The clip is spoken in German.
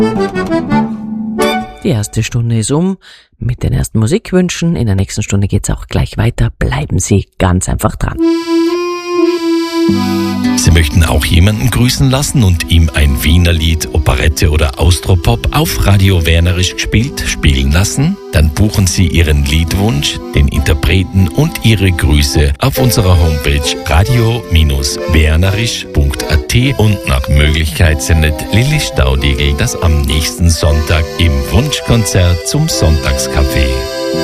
Die erste Stunde ist mit den ersten Musikwünschen. In der nächsten Stunde geht's auch gleich weiter. Bleiben Sie ganz einfach dran. Sie möchten auch jemanden grüßen lassen und ihm ein Wienerlied, Operette oder Austropop auf Radio Wernerisch spielen lassen? Dann buchen Sie Ihren Liedwunsch, den Interpreten und Ihre Grüße auf unserer Homepage radio-wernerisch.at und nach Möglichkeit sendet Lilly Staudigl das am nächsten Sonntag im Wunschkonzert zum Sonntagscafé.